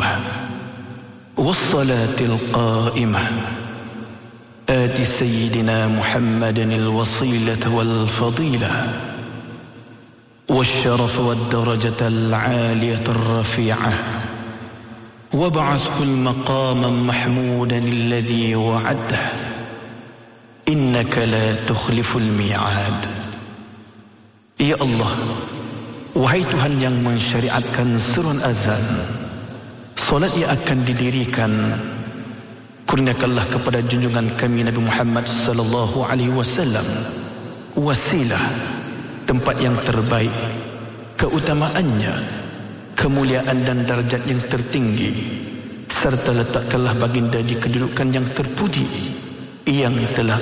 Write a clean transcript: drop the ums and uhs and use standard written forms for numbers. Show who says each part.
Speaker 1: الدائمة والصلاة القائمة آت سيدنا محمدا الوصيلة والفضيلة والشرف والدرجة العالية الرفيعة وابعثه المقاما محمودا الذي وعده إنك لا تخلف الميعاد. Ya Allah, wahai Tuhan yang mensyariatkan seruan azan, solat yang akan didirikan, kurniakanlah kepada junjungan kami Nabi Muhammad sallallahu alaihi wasallam wasilah, tempat yang terbaik, keutamaannya, kemuliaan dan darjat yang tertinggi, serta letakkanlah baginda di kedudukan yang terpuji yang telah